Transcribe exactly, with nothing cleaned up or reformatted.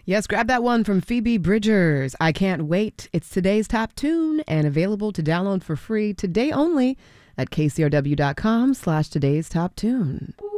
Yes, grab that one from Phoebe Bridgers. I Can't Wait. It's today's top tune and available to download for free today only at kcrw.com slash today's top tune.